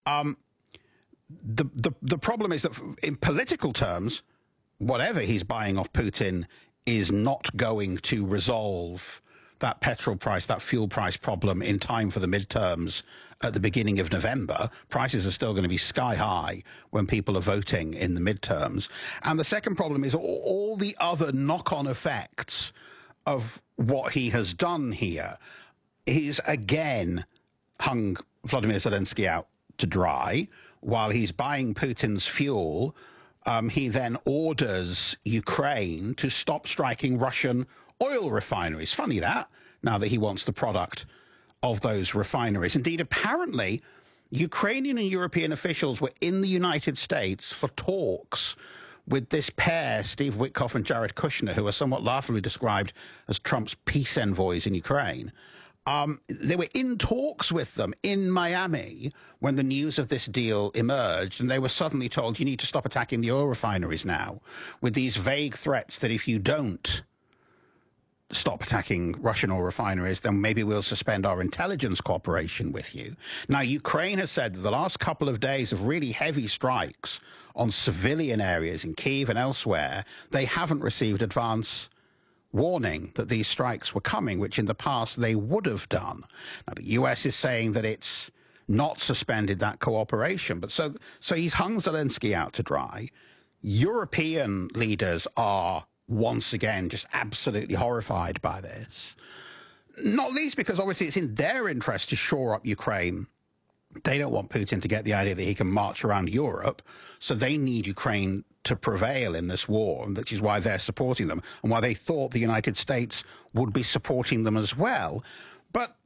The problem is that in political terms, whatever he's buying off Putin is not going to resolve that petrol price, that fuel price problem in time for the midterms at the beginning of November. Prices are still going to be sky high when people are voting in the midterms. And the second problem is all the other knock-on effects of what he has done here. He's again hung Vladimir Zelensky out to dry while he's buying Putin's fuel. He then orders Ukraine to stop striking Russian oil refineries. Funny that, now that he wants the product of those refineries. Indeed, apparently, Ukrainian and European officials were in the United States for talks with this pair, Steve Witkoff and Jared Kushner, who are somewhat laughably described as Trump's peace envoys in Ukraine. They were in talks with them in Miami when the news of this deal emerged, and they were suddenly told, you need to stop attacking the oil refineries now, with these vague threats that if you don't stop attacking Russian oil refineries, then maybe we'll suspend our intelligence cooperation with you. Now, Ukraine has said that the last couple of days of really heavy strikes on civilian areas in Kyiv and elsewhere, they haven't received advance warning that these strikes were coming, which in the past they would have done. Now, the US is saying that it's not suspended that cooperation, but so he's hung Zelensky out to dry. European leaders are once again just absolutely horrified by this, not least because obviously it's in their interest to shore up Ukraine. They don't want Putin to get the idea that he can march around Europe, so they need Ukraine to prevail in this war, which is why they're supporting them and why they thought the United States would be supporting them as well. But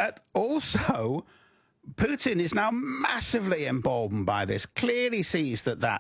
also, Putin is now massively emboldened by this, clearly sees that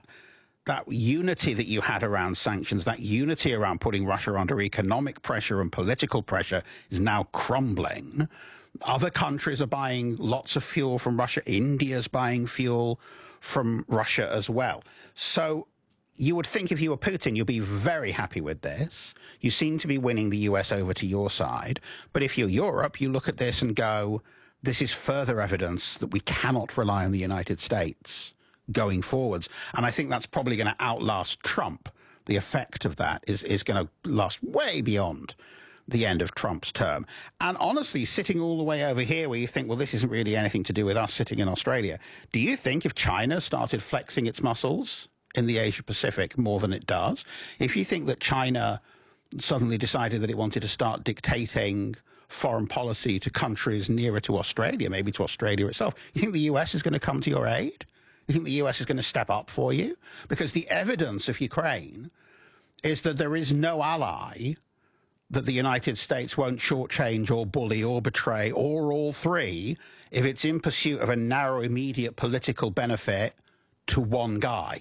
unity that you had around sanctions, that unity around putting Russia under economic pressure and political pressure is now crumbling. Other countries are buying lots of fuel from Russia. India's buying fuel from Russia as well. So you would think if you were Putin, you'd be very happy with this. You seem to be winning the US over to your side. But if you're Europe, you look at this and go, this is further evidence that we cannot rely on the United States going forwards. And I think that's probably going to outlast Trump. The effect of that is going to last way beyond the end of Trump's term. And honestly, sitting all the way over here where you think, well, this isn't really anything to do with us sitting in Australia, do you think if China started flexing its muscles in the Asia-Pacific more than it does, if you think that China suddenly decided that it wanted to start dictating foreign policy to countries nearer to Australia, maybe to Australia itself, you think the US is going to come to your aid? You think the US is going to step up for you? Because the evidence of Ukraine is that there is no ally that the United States won't shortchange or bully or betray, or all three, if it's in pursuit of a narrow, immediate political benefit to one guy.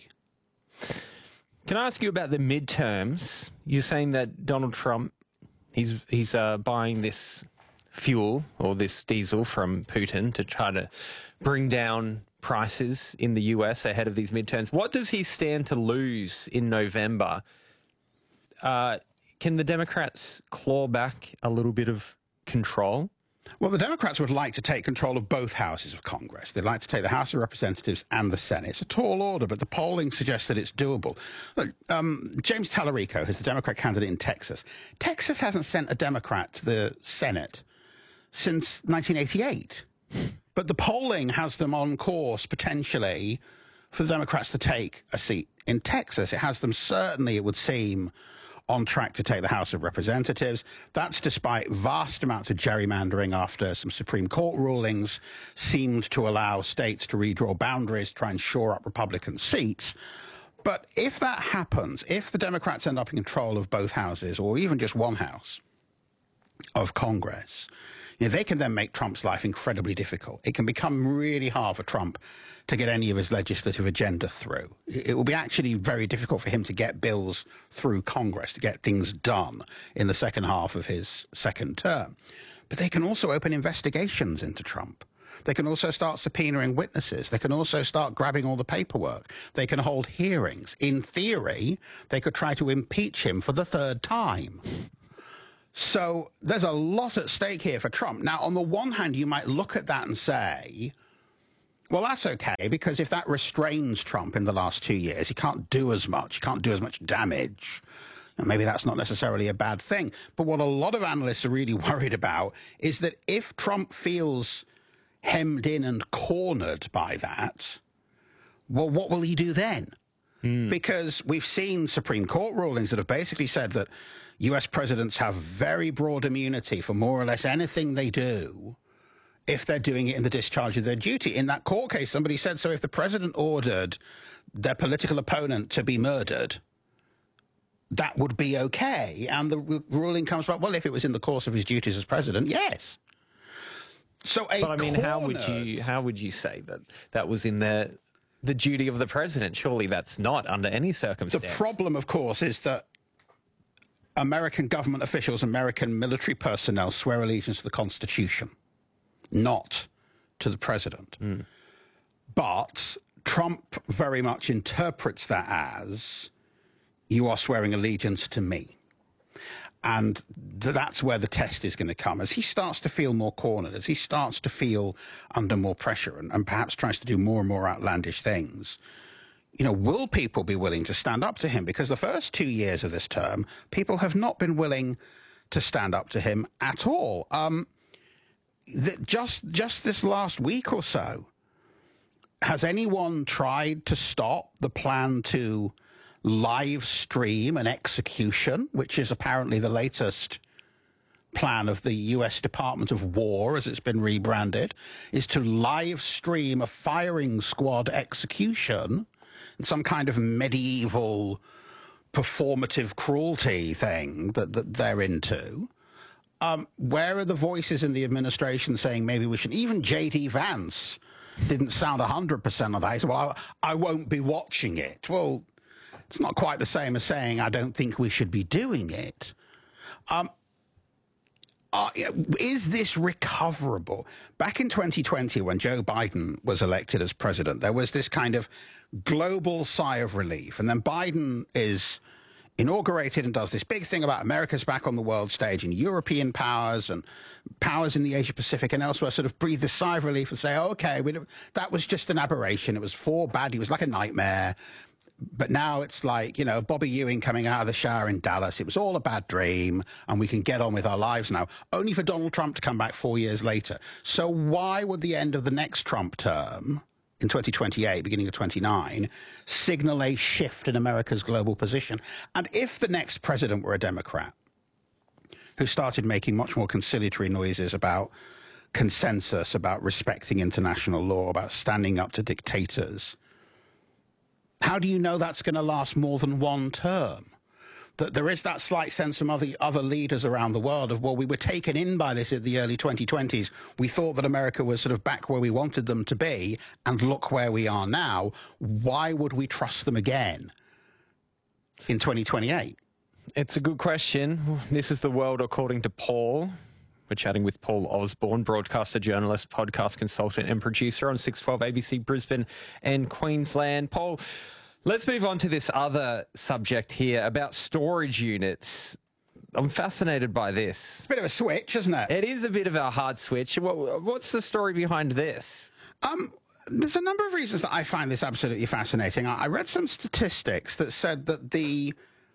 Can I ask you about the midterms? You're saying that Donald Trump, he's buying this fuel or this diesel from Putin to try to bring down prices in the US ahead of these midterms. What does he stand to lose in November? Can the Democrats claw back a little bit of control? Well, the Democrats would like to take control of both houses of Congress. They'd like to take the House of Representatives and the Senate. It's a tall order, but the polling suggests that it's doable. Look, James Tallarico, who's the Democrat candidate in Texas. Texas hasn't sent a Democrat to the Senate since 1988. But the polling has them on course, potentially, for the Democrats to take a seat in Texas. It has them certainly, it would seem, on track to take the House of Representatives. That's despite vast amounts of gerrymandering after some Supreme Court rulings seemed to allow states to redraw boundaries, try and shore up Republican seats. But if that happens, if the Democrats end up in control of both houses, or even just one house of Congress, they can then make Trump's life incredibly difficult. It can become really hard for Trump to get any of his legislative agenda through. It will be actually very difficult for him to get bills through Congress, to get things done in the second half of his second term. But they can also open investigations into Trump. They can also start subpoenaing witnesses. They can also start grabbing all the paperwork. They can hold hearings. In theory, they could try to impeach him for the third time. So there's a lot at stake here for Trump. Now, on the one hand, you might look at that and say, Well, that's okay, because if that restrains Trump in the last 2 years, he can't do as much. He can't do as much damage. And maybe that's not necessarily a bad thing. But what a lot of analysts are really worried about is that if Trump feels hemmed in and cornered by that, well, what will he do then? Because we've seen Supreme Court rulings that have basically said that US presidents have very broad immunity for more or less anything they do if they're doing it in the discharge of their duty. In that court case, somebody said, so if the president ordered their political opponent to be murdered, that would be okay. And the ruling comes back, well, if it was in the course of his duties as president, yes. So But I mean, how would you say that that was in the duty of the president? Surely that's not under any circumstance. The problem, of course, is that American government officials, American military personnel swear allegiance to the Constitution, not to the president. But Trump very much interprets that as, you are swearing allegiance to me. And that's where the test is going to come. As he starts to feel more cornered, as he starts to feel under more pressure and perhaps tries to do more and more outlandish things, you know, will people be willing to stand up to him? Because the first 2 years of this term, people have not been willing to stand up to him at all. Just this last week or so, has anyone tried to stop the plan to live stream an execution, which is apparently the latest plan of the US Department of War, as it's been rebranded, is to live stream a firing squad execution, some kind of medieval performative cruelty thing that they're into? Where are the voices in the administration saying maybe we should? Even J.D. Vance didn't sound 100% on that. He said, well, I won't be watching it. Well, it's not quite the same as saying I don't think we should be doing it. Is this recoverable? Back in 2020, when Joe Biden was elected as president, there was this kind of global sigh of relief. And then Biden is inaugurated and does this big thing about America's back on the world stage, and European powers and powers in the Asia Pacific and elsewhere sort of breathe this sigh of relief and say, oh, okay, that was just an aberration. It was bad. He was like a nightmare. But now it's like, you know, Bobby Ewing coming out of the shower in Dallas. It was all a bad dream, and we can get on with our lives now, only for Donald Trump to come back 4 years later. So why would the end of the next Trump term in 2028, beginning of 29, signal a shift in America's global position? And if the next president were a Democrat who started making much more conciliatory noises about consensus, about respecting international law, about standing up to dictators, how do you know that's going to last more than one term? That there is that slight sense from other leaders around the world of, well, we were taken in by this in the early 2020s. We thought that America was sort of back where we wanted them to be, and look where we are now. Why would we trust them again in 2028? It's a good question. This is the world according to Paul. We're chatting with Paul Osborne, broadcaster, journalist, podcast consultant and producer on 612 ABC Brisbane and Queensland. Paul, let's move on to this other subject here about storage units. I'm fascinated by this. It's a bit of a switch, isn't it? It is a bit of a hard switch. What's the story behind this? There's a number of reasons that I find this absolutely fascinating. I read some statistics that said that the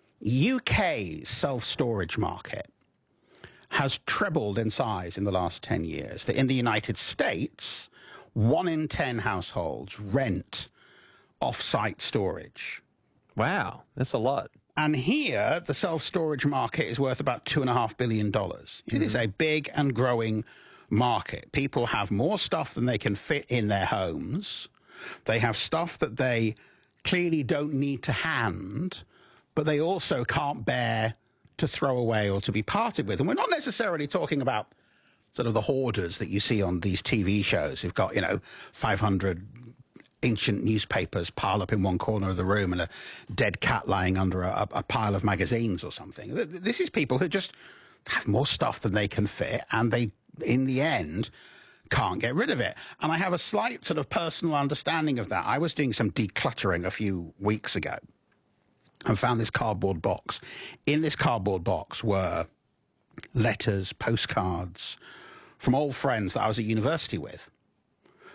UK self-storage market has trebled in size in the last 10 years. That in the United States, 1 in 10 households rent off-site storage. Wow, that's a lot. And here, the self-storage market is worth about $2.5 billion. It is a big and growing market. People have more stuff than they can fit in their homes. They have stuff that they clearly don't need to hand, but they also can't bear to throw away or to be parted with. And we're not necessarily talking about sort of the hoarders that you see on these TV shows who've got, 500 ancient newspapers piled up in one corner of the room and a dead cat lying under a pile of magazines or something. This is people who just have more stuff than they can fit, and they, in the end, can't get rid of it. And I have a slight sort of personal understanding of that. I was doing some decluttering a few weeks ago and found this cardboard box. In this cardboard box were letters, postcards from old friends that I was at university with,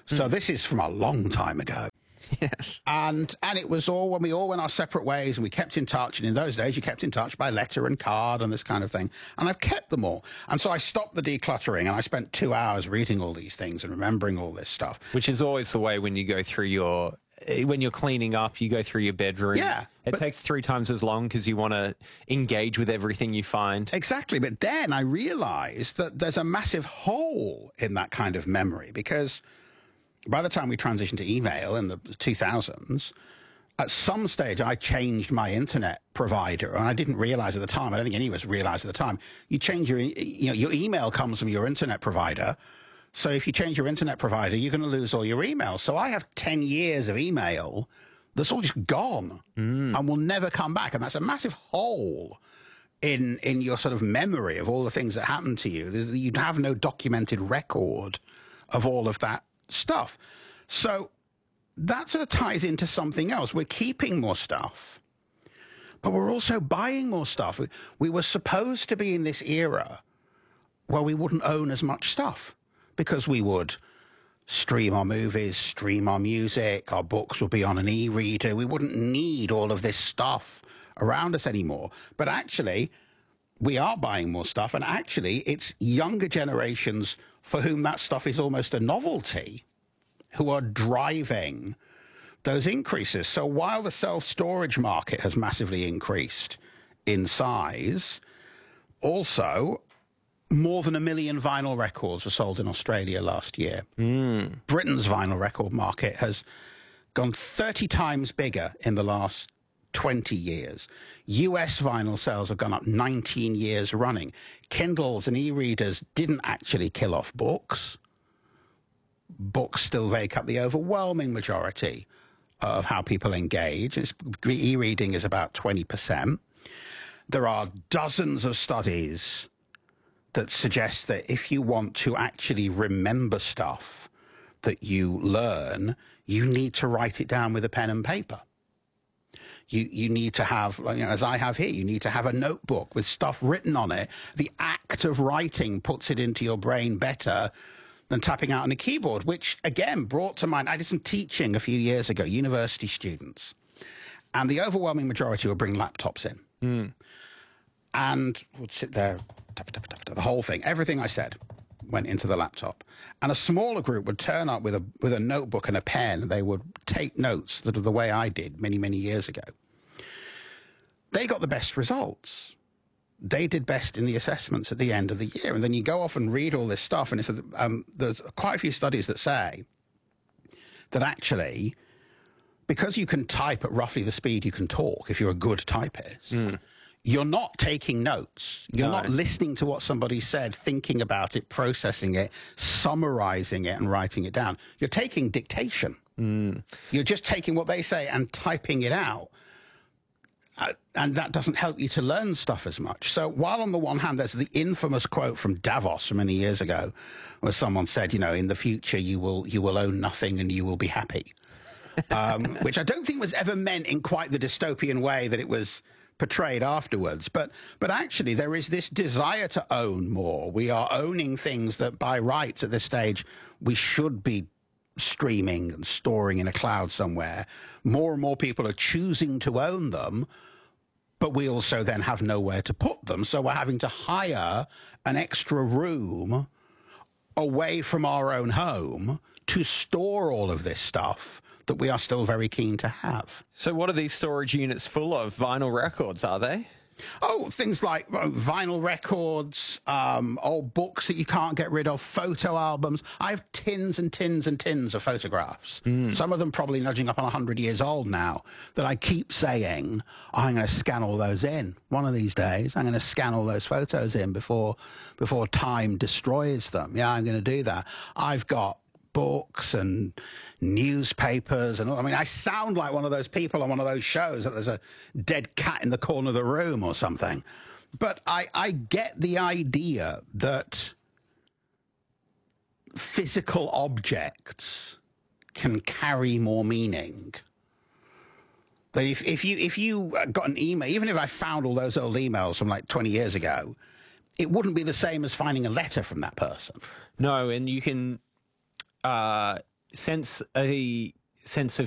So this is from a long time ago. Yes. And it was all when we all went our separate ways and we kept in touch. And in those days, you kept in touch by letter and card and this kind of thing. And I've kept them all. And so I stopped the decluttering and I spent 2 hours reading all these things and remembering all this stuff. Which is always the way when you go through when you're cleaning up, you go through your bedroom. Yeah. It takes 3 times as long because you want to engage with everything you find. Exactly. But then I realized that there's a massive hole in that kind of memory because by the time we transitioned to email in the 2000s, at some stage I changed my internet provider, and I didn't realize at the time, I don't think any of us realized at the time, you change your email comes from your internet provider. So if you change your internet provider, you're going to lose all your emails. So I have 10 years of email that's all just gone and will never come back. And that's a massive hole in your sort of memory of all the things that happened to you. You'd have no documented record of all of that stuff. So that sort of ties into something else. We're keeping more stuff, but we're also buying more stuff. We were supposed to be in this era where we wouldn't own as much stuff because we would stream our movies, stream our music, our books would be on an e-reader. We wouldn't need all of this stuff around us anymore. But actually, we are buying more stuff, and actually it's younger generations for whom that stuff is almost a novelty who are driving those increases. So while the self-storage market has massively increased in size, also more than 1 million vinyl records were sold in Australia last year. Britain's vinyl record market has gone 30 times bigger in the last 20 years. US vinyl sales have gone up 19 years running. Kindles and e-readers didn't actually kill off books. Books still make up the overwhelming majority of how people engage. E-reading is about 20%. There are dozens of studies that suggest that if you want to actually remember stuff that you learn, you need to write it down with a pen and paper. You need to have, as I have here, you need to have a notebook with stuff written on it. The act of writing puts it into your brain better than tapping out on a keyboard, which, again, brought to mind, I did some teaching a few years ago, university students, and the overwhelming majority would bring laptops in and would sit there, the whole thing, everything I said went into the laptop. And a smaller group would turn up with a notebook and a pen. They would take notes that are the way I did many, many years ago. They got the best results. They did best in the assessments at the end of the year. And then you go off and read all this stuff, and there's quite a few studies that say that actually, because you can type at roughly the speed you can talk if you're a good typist, you're not taking notes. You're not listening to what somebody said, thinking about it, processing it, summarizing it, and writing it down. You're taking dictation. You're just taking what they say and typing it out. And that doesn't help you to learn stuff as much. So while on the one hand, there's the infamous quote from Davos from many years ago, where someone said, in the future, you will own nothing and you will be happy, which I don't think was ever meant in quite the dystopian way that it was portrayed afterwards. But actually, there is this desire to own more. We are owning things that by rights at this stage, we should be streaming and storing in a cloud somewhere. More and more people are choosing to own them, but we also then have nowhere to put them. So we're having to hire an extra room away from our own home to store all of this stuff that we are still very keen to have. So what are these storage units full of? Vinyl records, are they? Oh, things like vinyl records, old books that you can't get rid of, photo albums. I have tins and tins and tins of photographs. Some of them probably nudging up on 100 years old now, that I keep saying, I'm going to scan all those in. One of these days, I'm going to scan all those photos in before time destroys them. Yeah, I'm going to do that. I've got books and newspapers and all. I mean, I sound like one of those people on one of those shows that there's a dead cat in the corner of the room or something. But I get the idea that physical objects can carry more meaning. That if you got an email, even if I found all those old emails from like 20 years ago, it wouldn't be the same as finding a letter from that person. No, and you can sense a sense of